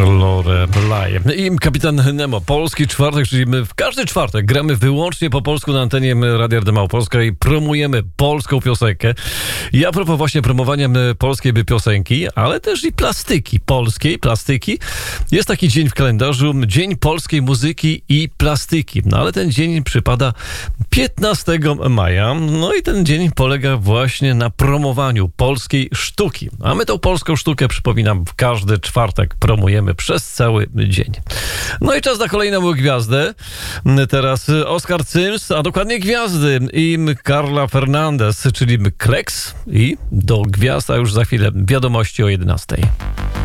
Lorelai i Kapitan Nemo. Polski czwartek, czyli my w każdy czwartek gramy wyłącznie po polsku na antenie Radia RD Małopolska i promujemy polską piosenkę. I a propos właśnie promowania polskiej piosenki, ale też i plastyki, polskiej plastyki. Jest taki dzień w kalendarzu, Dzień Polskiej Muzyki i Plastyki. No ale ten dzień przypada 15 maja. No i ten dzień polega właśnie na promowaniu polskiej sztuki. A my tą polską sztukę, przypominam, w każdy czwartek promujemy przez cały dzień. No i czas na kolejną gwiazdę. Teraz Oskar Sims, a dokładnie gwiazdy i Carla Fernandez, czyli Kleks i do gwiazd, a już za chwilę wiadomości o 11.